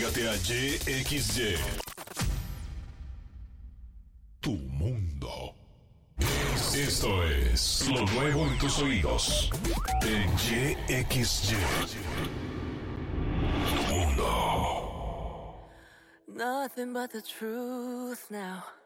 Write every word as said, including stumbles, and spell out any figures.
Cámbiate a Y X Y. Tu mundo. Esto es lo nuevo en tus oídos. En Y X Y. Tu mundo. Nothing but the truth now.